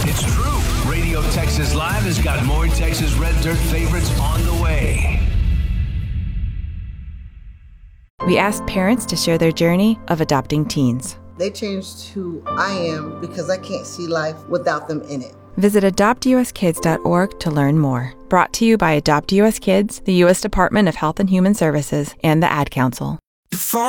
It's true. Radio Texas Live has got more Texas Red Dirt favorites on the way. We asked parents to share their journey of adopting teens. They changed who I am because I can't see life without them in it. Visit adoptuskids.org to learn more. Brought to you by Adopt US Kids, the U.S. Department of Health and Human Services, and the Ad Council.